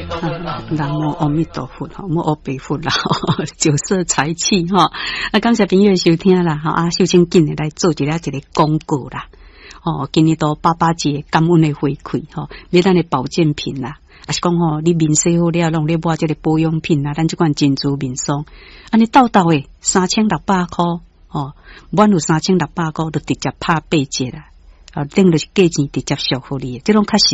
南无阿弥陀佛，无阿弥陀佛啦，酒色财气哈。感谢朋友收听啦，哈秀清紧的来做一个广告啦。今年到88节感恩的回馈哈，买咱的保健品啦，还是讲你面洗好了，弄咧买这个保养品啦，咱这款珍珠面霜，安尼倒诶3600块满有3600块，就直接拍8折啦。等就是价钱直接续付你，这种较实